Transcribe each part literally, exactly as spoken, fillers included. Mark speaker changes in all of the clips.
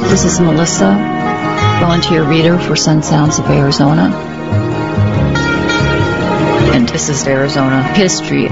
Speaker 1: This is Melissa, volunteer reader for Sun Sounds of Arizona. And this is Arizona History.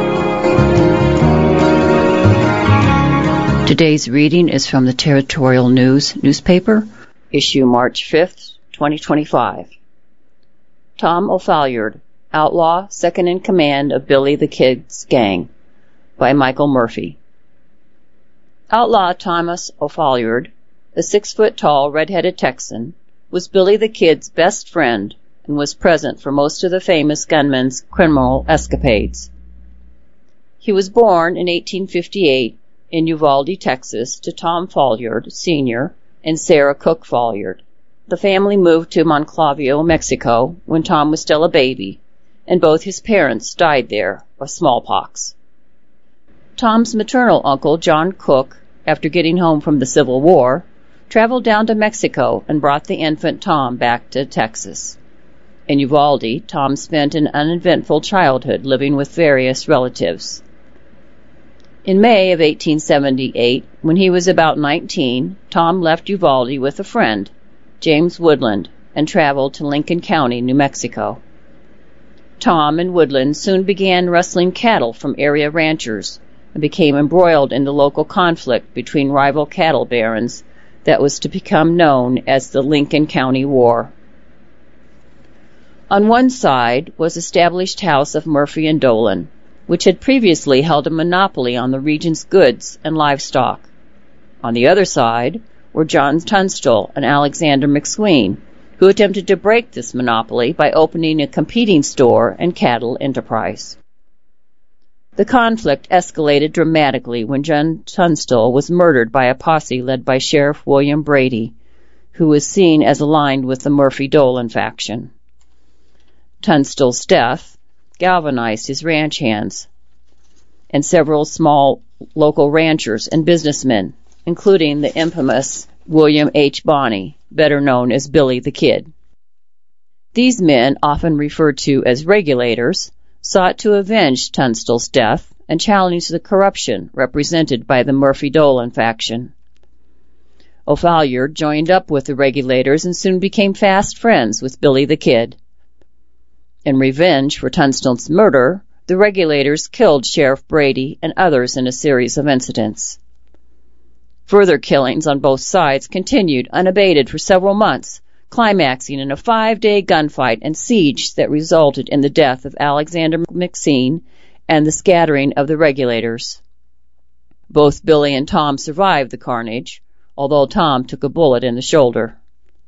Speaker 1: Today's reading is from the Territorial News newspaper, issue March fifth, twenty twenty-five. Tom O'Phalliard, Outlaw, Second in Command of Billy the Kid's Gang, by Michael Murphy. Outlaw Thomas O'Phalliard, a six-foot-tall, red-headed Texan, was Billy the Kid's best friend and was present for most of the famous gunman's criminal escapades. He was born in eighteen fifty-eight in Uvalde, Texas, to Tom Folliard, Senior and Sarah Cook Folliard. The family moved to Monclavio, Mexico, when Tom was still a baby, and both his parents died there of smallpox. Tom's maternal uncle, John Cook, after getting home from the Civil War, traveled down to Mexico and brought the infant Tom back to Texas. In Uvalde, Tom spent an uneventful childhood living with various relatives. In May of eighteen seventy-eight, when he was about nineteen, Tom left Uvalde with a friend, James Woodland, and traveled to Lincoln County, New Mexico. Tom and Woodland soon began rustling cattle from area ranchers and became embroiled in the local conflict between rival cattle barons that was to become known as the Lincoln County War. On one side was established house of Murphy and Dolan, which had previously held a monopoly on the region's goods and livestock. On the other side were John Tunstall and Alexander McSween, who attempted to break this monopoly by opening a competing store and cattle enterprise. The conflict escalated dramatically when John Tunstall was murdered by a posse led by Sheriff William Brady, who was seen as aligned with the Murphy-Dolan faction. Tunstall's death galvanized his ranch hands and several small local ranchers and businessmen, including the infamous William H. Bonney, better known as Billy the Kid. These men, often referred to as regulators, sought to avenge Tunstall's death and challenge the corruption represented by the Murphy-Dolan faction. O'Phalliard joined up with the regulators and soon became fast friends with Billy the Kid. In revenge for Tunstall's murder, the regulators killed Sheriff Brady and others in a series of incidents. Further killings on both sides continued unabated for several months, climaxing in a five-day gunfight and siege that resulted in the death of Alexander McSween and the scattering of the regulators. Both Billy and Tom survived the carnage, although Tom took a bullet in the shoulder.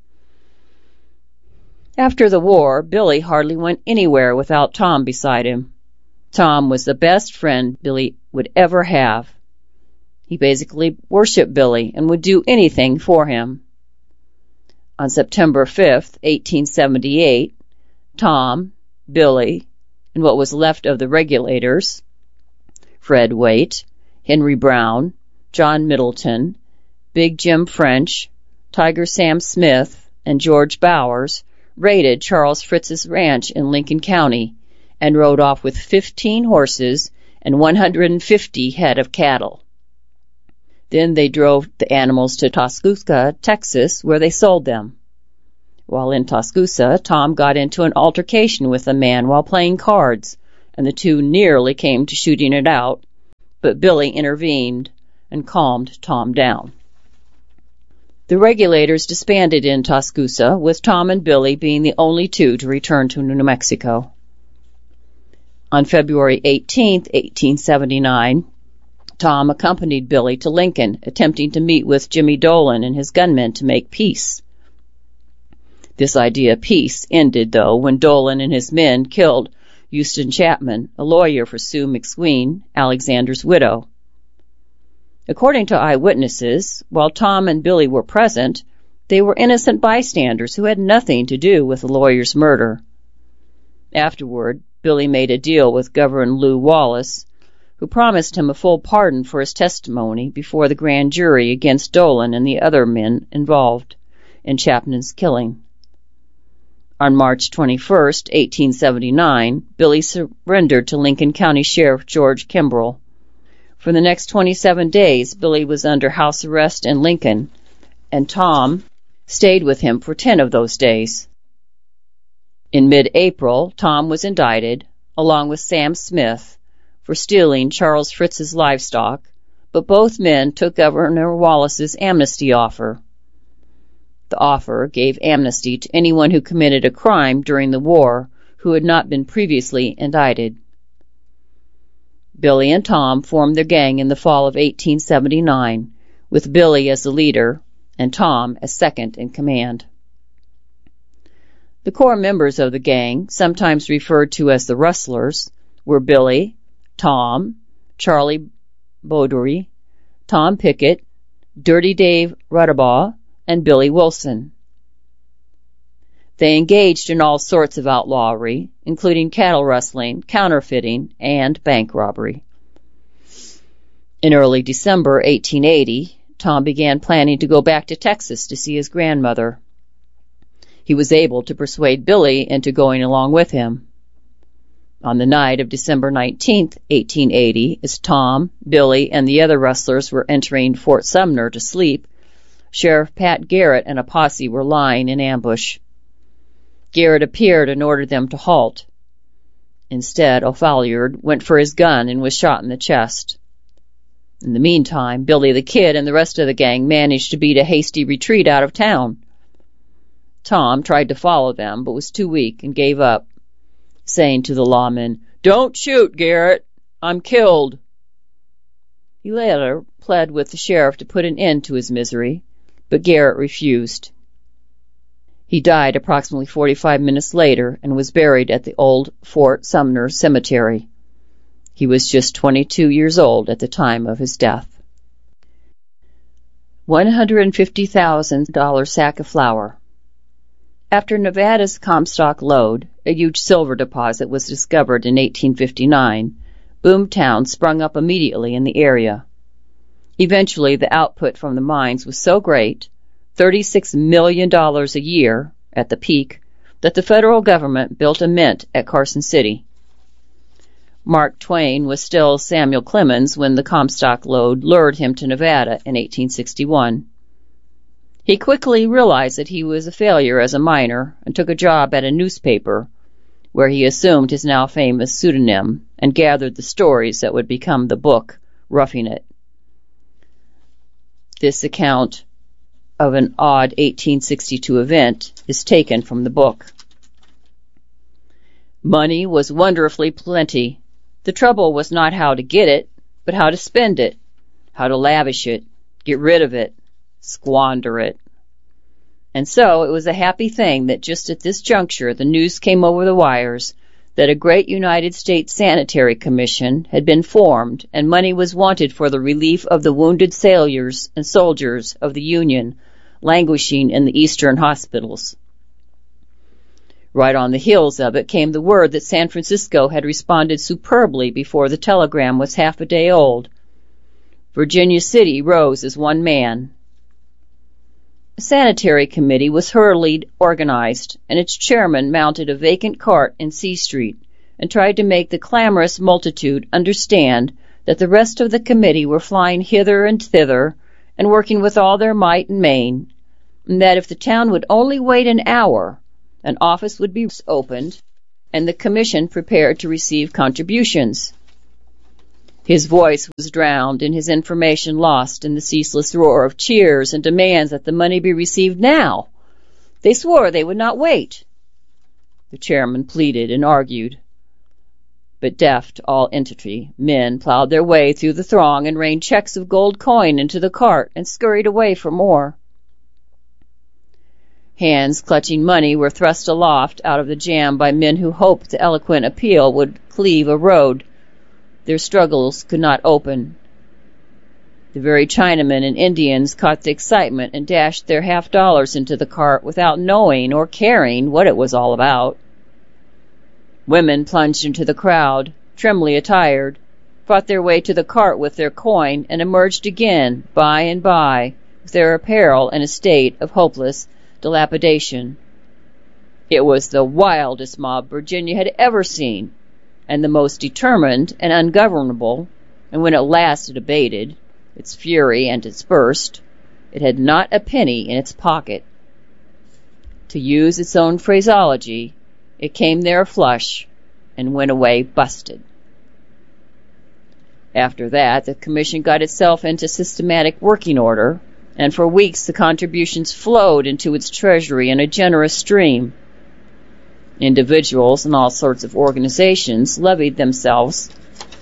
Speaker 1: After the war, Billy hardly went anywhere without Tom beside him. Tom was the best friend Billy would ever have. He basically worshipped Billy and would do anything for him. On September fifth, eighteen seventy-eight, Tom, Billy, and what was left of the regulators, Fred Waite, Henry Brown, John Middleton, Big Jim French, Tiger Sam Smith, and George Bowers raided Charles Fritz's ranch in Lincoln County and rode off with fifteen horses and one hundred fifty head of cattle. Then they drove the animals to Tascosa, Texas, where they sold them. While in Tascosa, Tom got into an altercation with a man while playing cards, and the two nearly came to shooting it out, but Billy intervened and calmed Tom down. The regulators disbanded in Tascosa, with Tom and Billy being the only two to return to New Mexico. On February eighteenth, eighteen seventy-nine, Tom accompanied Billy to Lincoln, attempting to meet with Jimmy Dolan and his gunmen to make peace. This idea of peace ended, though, when Dolan and his men killed Houston Chapman, a lawyer for Sue McSween, Alexander's widow. According to eyewitnesses, while Tom and Billy were present, they were innocent bystanders who had nothing to do with the lawyer's murder. Afterward, Billy made a deal with Governor Lew Wallace, who promised him a full pardon for his testimony before the grand jury against Dolan and the other men involved in Chapman's killing. On March twenty-first, eighteen seventy-nine, Billy surrendered to Lincoln County Sheriff George Kimbrell. For the next twenty-seven days, Billy was under house arrest in Lincoln, and Tom stayed with him for ten of those days. In mid-April, Tom was indicted, along with Sam Smith, for stealing Charles Fritz's livestock, but both men took Governor Wallace's amnesty offer. The offer gave amnesty to anyone who committed a crime during the war who had not been previously indicted. Billy and Tom formed their gang in the fall of eighteen seventy-nine, with Billy as the leader and Tom as second in command. The core members of the gang, sometimes referred to as the Rustlers, were Billy, Tom, Charlie Bowdre, Tom Pickett, Dirty Dave Rudabaugh, and Billy Wilson. They engaged in all sorts of outlawry, including cattle rustling, counterfeiting, and bank robbery. In early December eighteen eighty, Tom began planning to go back to Texas to see his grandmother. He was able to persuade Billy into going along with him. On the night of December nineteenth, eighteen eighty, as Tom, Billy, and the other rustlers were entering Fort Sumner to sleep, Sheriff Pat Garrett and a posse were lying in ambush. Garrett appeared and ordered them to halt. Instead, O'Phalliard went for his gun and was shot in the chest. In the meantime, Billy the Kid and the rest of the gang managed to beat a hasty retreat out of town. Tom tried to follow them, but was too weak and gave up, saying to the lawman, "Don't shoot, Garrett. I'm killed." He later pled with the sheriff to put an end to his misery, but Garrett refused. He died approximately forty-five minutes later and was buried at the old Fort Sumner Cemetery. He was just twenty-two years old at the time of his death. one hundred fifty thousand dollars sack of flour. After Nevada's Comstock lode, a huge silver deposit, was discovered in eighteen fifty-nine, Boomtown sprung up immediately in the area. Eventually, the output from the mines was so great, thirty-six million dollars a year at the peak, that the federal government built a mint at Carson City. Mark Twain was still Samuel Clemens when the Comstock lode lured him to Nevada in eighteen sixty-one. He quickly realized that he was a failure as a miner and took a job at a newspaper, where he assumed his now famous pseudonym and gathered the stories that would become the book, Roughing It. This account of an odd eighteen sixty-two event is taken from the book. Money was wonderfully plenty. The trouble was not how to get it, but how to spend it, how to lavish it, get rid of it, squander it. And so it was a happy thing that just at this juncture the news came over the wires that a great United States Sanitary Commission had been formed and money was wanted for the relief of the wounded sailors and soldiers of the Union languishing in the eastern hospitals. Right on the heels of it came the word that San Francisco had responded superbly before the telegram was half a day old. Virginia City rose as one man. A sanitary committee was hurriedly organized, and its chairman mounted a vacant cart in C Street and tried to make the clamorous multitude understand that the rest of the committee were flying hither and thither and working with all their might and main, and that if the town would only wait an hour, an office would be opened and the commission prepared to receive contributions. His voice was drowned and his information lost in the ceaseless roar of cheers and demands that the money be received now. They swore they would not wait. The chairman pleaded and argued. But deaf to all entreaty, men plowed their way through the throng and rained checks of gold coin into the cart and scurried away for more. Hands clutching money were thrust aloft out of the jam by men who hoped the eloquent appeal would cleave a road their struggles could not open. The very Chinamen and Indians caught the excitement and dashed their half dollars into the cart without knowing or caring what it was all about. Women plunged into the crowd, trimly attired, fought their way to the cart with their coin, and emerged again, by and by, with their apparel in a state of hopeless dilapidation. It was the wildest mob Virginia had ever seen, and the most determined and ungovernable, and when at last it abated, its fury and dispersed, It had not a penny in its pocket. To use its own phraseology, it came there flush and went away busted. After that, the commission got itself into systematic working order, and for weeks the contributions flowed into its treasury in a generous stream. Individuals and all sorts of organizations levied themselves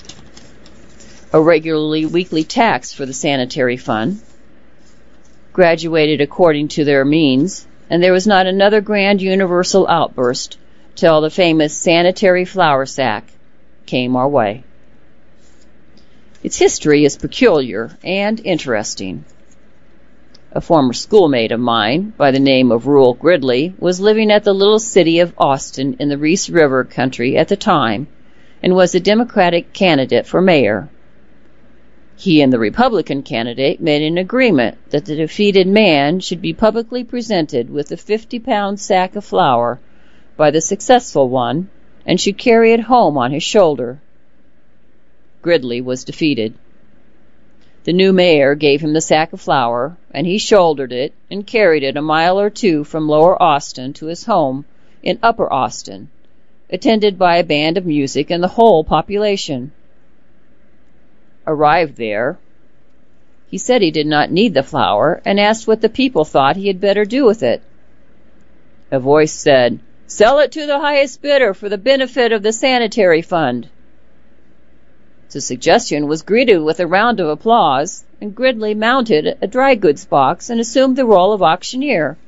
Speaker 1: a regularly weekly tax for the sanitary fund, graduated according to their means, and there was not another grand universal outburst till the famous sanitary flour sack came our way. Its history is peculiar and interesting. A former schoolmate of mine, by the name of Reuel Gridley, was living at the little city of Austin in the Reese River country at the time, and was a Democratic candidate for mayor. He and the Republican candidate made an agreement that the defeated man should be publicly presented with a fifty-pound sack of flour by the successful one, and should carry it home on his shoulder. Gridley was defeated. The new mayor gave him the sack of flour, and he shouldered it and carried it a mile or two from Lower Austin to his home in Upper Austin, attended by a band of music and the whole population. Arrived there, he said he did not need the flour and asked what the people thought he had better do with it. A voice said, "Sell it to the highest bidder for the benefit of the sanitary fund." The suggestion was greeted with a round of applause, and Gridley mounted a dry goods box and assumed the role of auctioneer.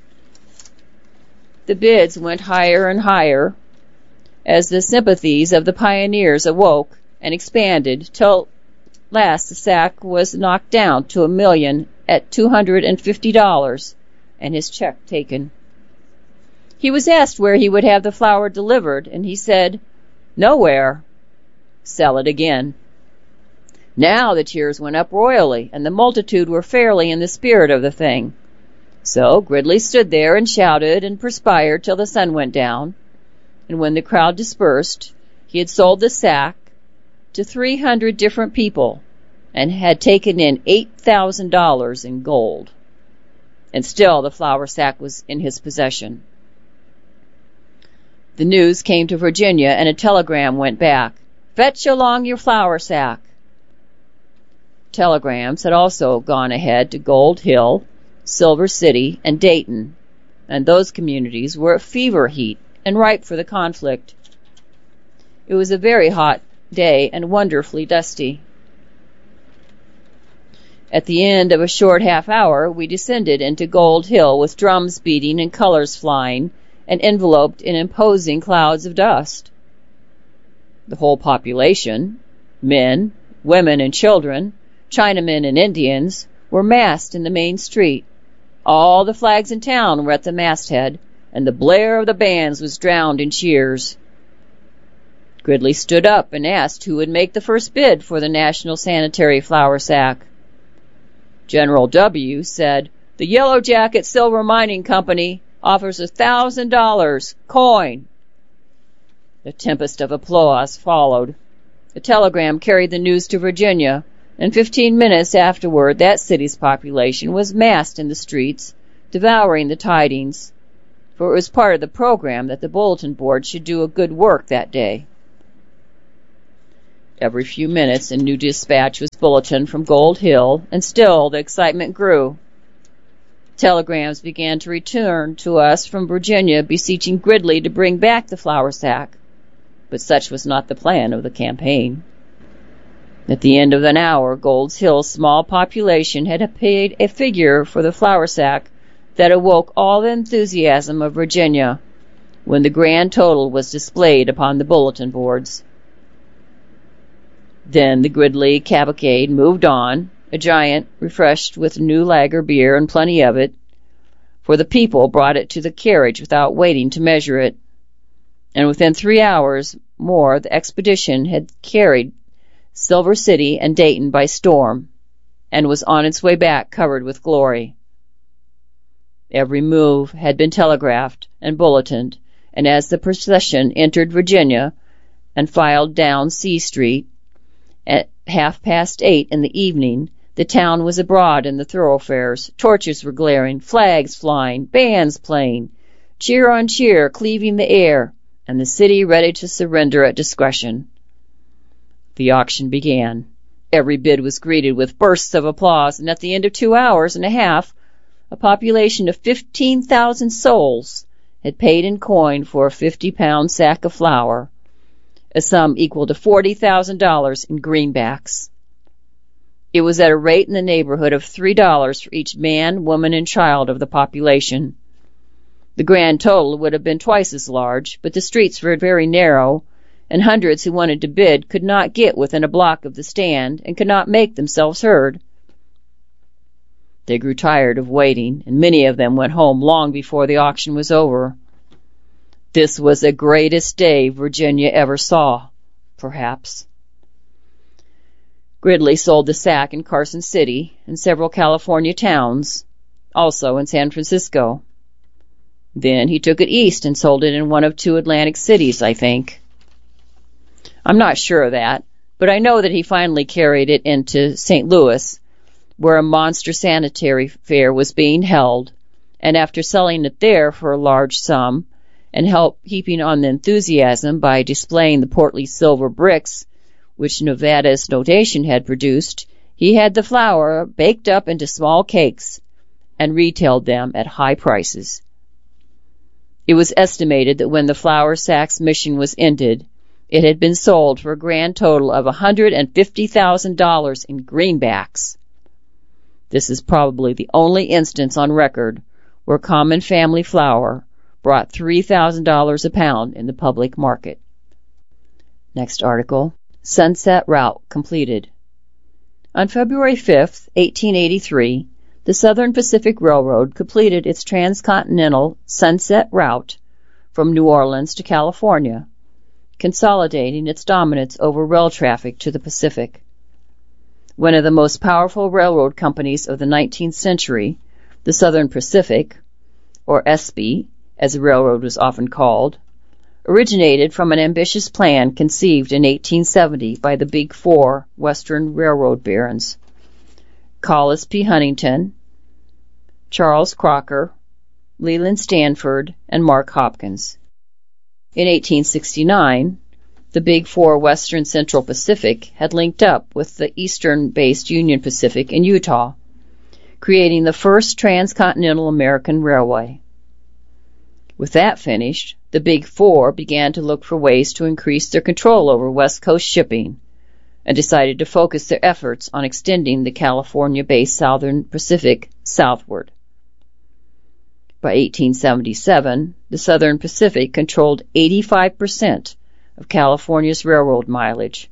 Speaker 1: The bids went higher and higher as the sympathies of the pioneers awoke and expanded, till last the sack was knocked down to a million at two hundred and fifty dollars, and his check taken. He was asked where he would have the flour delivered, and he said, "Nowhere." Sell it again. Now the cheers went up royally, and the multitude were fairly in the spirit of the thing. So Gridley stood there and shouted and perspired till the sun went down, and when the crowd dispersed, he had sold the sack to three hundred different people, and had taken in eight thousand dollars in gold. And still the flour sack was in his possession. The news came to Virginia, and a telegram went back, "Fetch along your flour sack." Telegrams had also gone ahead to Gold Hill, Silver City, and Dayton, and those communities were at fever heat and ripe for the conflict. It was a very hot day and wonderfully dusty. At the end of a short half hour, we descended into Gold Hill with drums beating and colors flying, and enveloped in imposing clouds of dust. The whole population, men, women, and children, Chinamen and Indians, were massed in the main street. All the flags in town were at the masthead, and the blare of the bands was drowned in cheers. Gridley stood up and asked who would make the first bid for the National Sanitary Flour Sack. General W. said, "The Yellow Jacket Silver Mining Company offers a thousand dollars, coin." A tempest of applause followed. The telegram carried the news to Virginia, and fifteen minutes afterward that city's population was massed in the streets, devouring the tidings, for it was part of the program that the bulletin board should do a good work that day. Every few minutes a new dispatch was bulletined from Gold Hill, and still the excitement grew. Telegrams began to return to us from Virginia beseeching Gridley to bring back the flour sack, but such was not the plan of the campaign. At the end of an hour, Gold Hill's small population had paid a figure for the flour sack that awoke all the enthusiasm of Virginia when the grand total was displayed upon the bulletin boards. Then the Gridley cavalcade moved on, a giant, refreshed with new lager beer and plenty of it, for the people brought it to the carriage without waiting to measure it. And within three hours more the expedition had carried Silver City and Dayton by storm, and was on its way back covered with glory. Every move had been telegraphed and bulletined, and as the procession entered Virginia and filed down C Street at half past eight in the evening, The town was abroad in the thoroughfares. Torches were glaring, flags flying, bands playing, cheer on cheer cleaving the air, and the city ready to surrender at discretion. The auction began. Every bid was greeted with bursts of applause, and at the end of two hours and a half, a population of fifteen thousand souls had paid in coin for a fifty-pound sack of flour, a sum equal to forty thousand dollars in greenbacks. It was at a rate in the neighborhood of three dollars for each man, woman, and child of the population. The grand total would have been twice as large, but the streets were very narrow, and hundreds who wanted to bid could not get within a block of the stand and could not make themselves heard. They grew tired of waiting, and many of them went home long before the auction was over. This was the greatest day Virginia ever saw, perhaps. Gridley sold the sack in Carson City and several California towns, also in San Francisco. Then he took it east and sold it in one of two Atlantic cities, I think. I'm not sure of that, but I know that he finally carried it into Saint Louis, where a monster sanitary fair was being held, and after selling it there for a large sum and help heaping on the enthusiasm by displaying the portly silver bricks which Nevada's notation had produced, he had the flour baked up into small cakes and retailed them at high prices. It was estimated that when the flour sack's mission was ended, it had been sold for a grand total of one hundred fifty thousand dollars in greenbacks. This is probably the only instance on record where common family flour brought three thousand dollars a pound in the public market. Next article. Sunset Route completed. On February fifth, eighteen eighty-three, the Southern Pacific Railroad completed its transcontinental Sunset Route from New Orleans to California, consolidating its dominance over rail traffic to the Pacific. One of the most powerful railroad companies of the nineteenth century, the Southern Pacific, or S P, as the railroad was often called, originated from an ambitious plan conceived in eighteen seventy by the Big Four Western Railroad barons, Collis P. Huntington, Charles Crocker, Leland Stanford, and Mark Hopkins. In eighteen sixty-nine, the Big Four Western Central Pacific had linked up with the eastern-based Union Pacific in Utah, creating the first transcontinental American railway. With that finished, the Big Four began to look for ways to increase their control over West Coast shipping and decided to focus their efforts on extending the California-based Southern Pacific southward. By eighteen seventy-seven, the Southern Pacific controlled eighty-five percent of California's railroad mileage.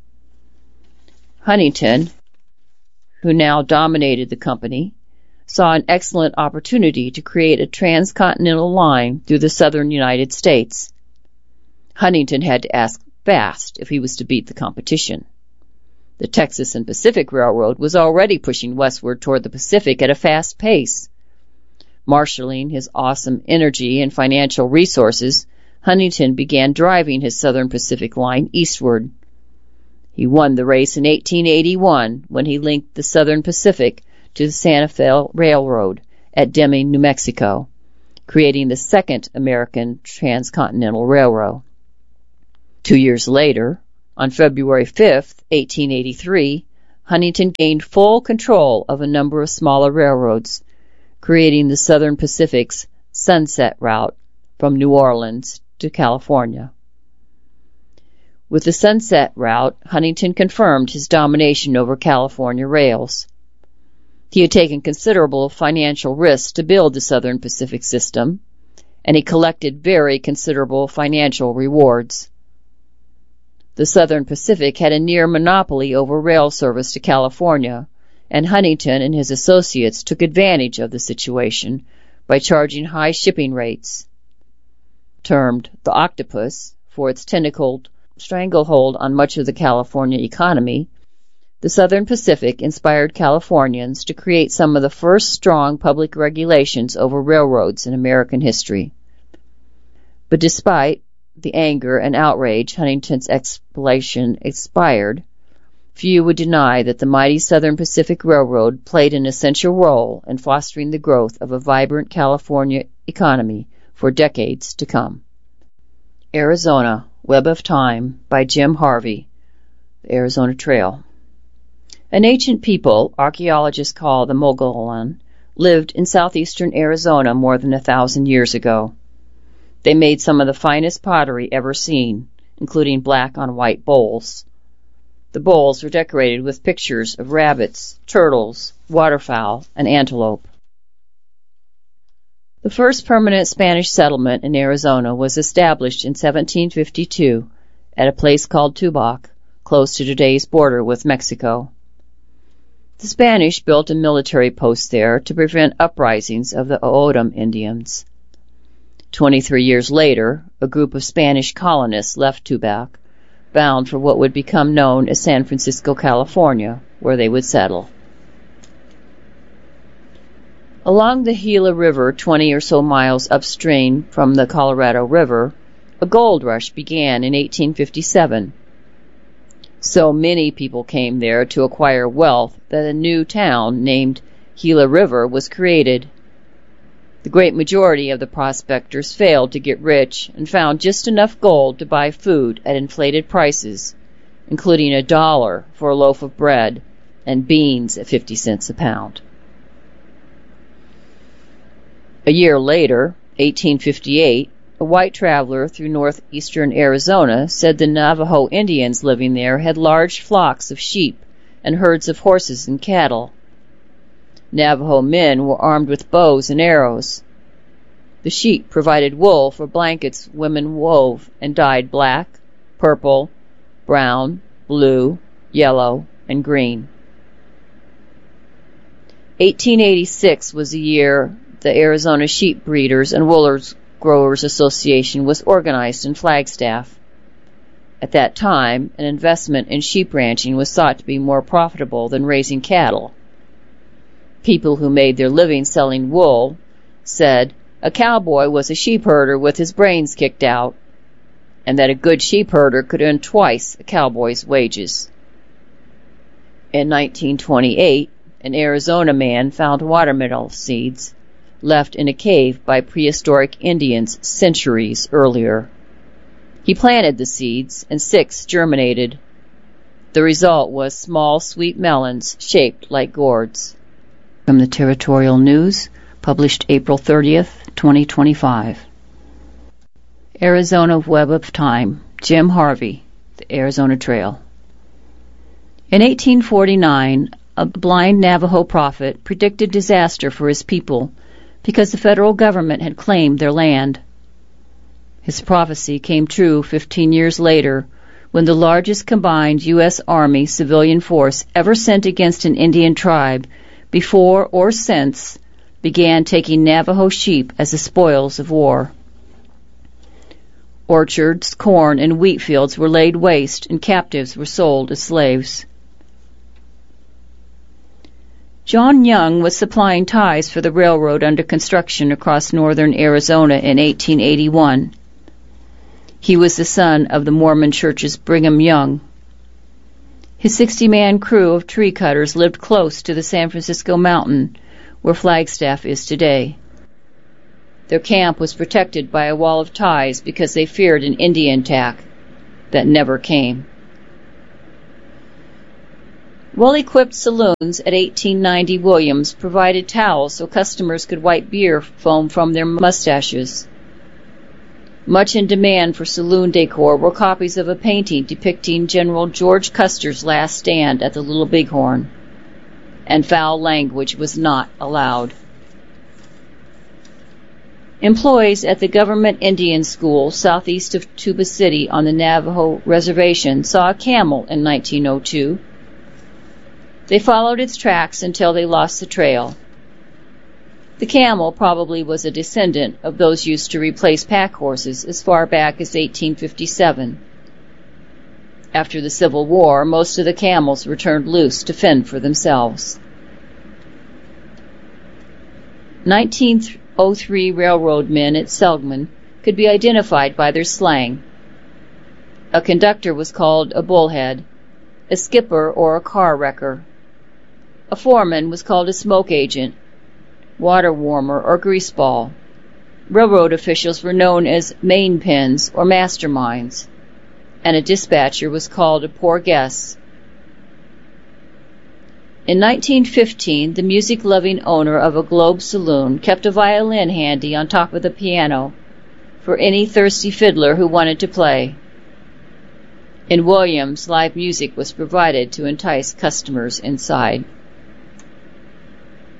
Speaker 1: Huntington, who now dominated the company, saw an excellent opportunity to create a transcontinental line through the southern United States. Huntington had to ask fast if he was to beat the competition. The Texas and Pacific Railroad was already pushing westward toward the Pacific at a fast pace. Marshaling his awesome energy and financial resources, Huntington began driving his Southern Pacific line eastward. He won the race in eighteen eighty-one when he linked the Southern Pacific to the Santa Fe Railroad at Deming, New Mexico, creating the second American transcontinental railroad. Two years later, on February fifth, eighteen eighty-three, Huntington gained full control of a number of smaller railroads, creating the Southern Pacific's Sunset Route from New Orleans to California. With the Sunset Route, Huntington confirmed his domination over California rails. He had taken considerable financial risks to build the Southern Pacific system, and he collected very considerable financial rewards. The Southern Pacific had a near monopoly over rail service to California, and Huntington and his associates took advantage of the situation by charging high shipping rates. Termed the octopus for its tentacled stranglehold on much of the California economy, the Southern Pacific inspired Californians to create some of the first strong public regulations over railroads in American history. But despite the anger and outrage Huntington's explanation inspired, Few would deny that the mighty Southern Pacific Railroad played an essential role in fostering the growth of a vibrant California economy for decades to come. Arizona, Web of Time by Jim Harvey, The Arizona Trail. An ancient people archaeologists call the Mogollon lived in southeastern Arizona more than a thousand years ago. They made some of the finest pottery ever seen, including black on white bowls. The bowls were decorated with pictures of rabbits, turtles, waterfowl, and antelope. The first permanent Spanish settlement in Arizona was established in seventeen fifty-two at a place called Tubac, close to today's border with Mexico. The Spanish built a military post there to prevent uprisings of the O'odham Indians. Twenty-three years later, a group of Spanish colonists left Tubac, bound for what would become known as San Francisco, California, where they would settle. Along the Gila River, twenty or so miles upstream from the Colorado River, a gold rush began in eighteen fifty-seven. So many people came there to acquire wealth that a new town named Gila River was created. The great majority of the prospectors failed to get rich and found just enough gold to buy food at inflated prices, including a dollar for a loaf of bread and beans at fifty cents a pound. A year later, eighteen fifty-eight, a white traveler through northeastern Arizona said the Navajo Indians living there had large flocks of sheep and herds of horses and cattle. Navajo men were armed with bows and arrows. The sheep provided wool for blankets women wove and dyed black, purple, brown, blue, yellow, and green. eighteen eighty-six was the year the Arizona Sheep Breeders and Woolers Growers Association was organized in Flagstaff. At that time, an investment in sheep ranching was thought to be more profitable than raising cattle. People who made their living selling wool said a cowboy was a sheep herder with his brains kicked out, and that a good sheep herder could earn twice a cowboy's wages. In nineteen twenty-eight, an Arizona man found watermelon seeds left in a cave by prehistoric Indians centuries earlier. He planted the seeds, and six germinated. The result was small, sweet melons shaped like gourds. From the Territorial News, published April thirtieth, twenty twenty-five. Arizona Web of Time, Jim Harvey, The Arizona Trail. In eighteen forty-nine, a blind Navajo prophet predicted disaster for his people because the federal government had claimed their land. His prophecy came true fifteen years later when the largest combined U S Army civilian force ever sent against an Indian tribe before or since began taking Navajo sheep as the spoils of war. Orchards, corn, and wheat fields were laid waste, and captives were sold as slaves. John Young was supplying ties for the railroad under construction across northern Arizona in eighteen eighty-one. He was the son of the Mormon Church's Brigham Young. His sixty-man crew of tree cutters lived close to the San Francisco Mountain, where Flagstaff is today. Their camp was protected by a wall of ties because they feared an Indian attack that never came. Well-equipped saloons at eighteen ninety Williams provided towels so customers could wipe beer foam from their mustaches. Much in demand for saloon decor were copies of a painting depicting General George Custer's last stand at the Little Bighorn, and foul language was not allowed. Employees at the Government Indian School southeast of Tuba City on the Navajo Reservation saw a camel in nineteen oh two. They followed its tracks until they lost the trail. The camel probably was a descendant of those used to replace pack horses as far back as eighteen fifty-seven. After the Civil War, most of the camels were turned loose to fend for themselves. nineteen oh three railroad men at Seligman could be identified by their slang. A conductor was called a bullhead, a skipper or a car wrecker. A foreman was called a smoke agent, water warmer, or greaseball. Railroad officials were known as main pins or masterminds, and a dispatcher was called a poor guess. In nineteen fifteen, the music-loving owner of a Globe saloon kept a violin handy on top of the piano for any thirsty fiddler who wanted to play. In Williams, live music was provided to entice customers inside.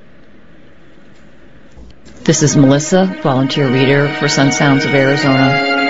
Speaker 1: This is Melissa, volunteer reader for Sun Sounds of Arizona.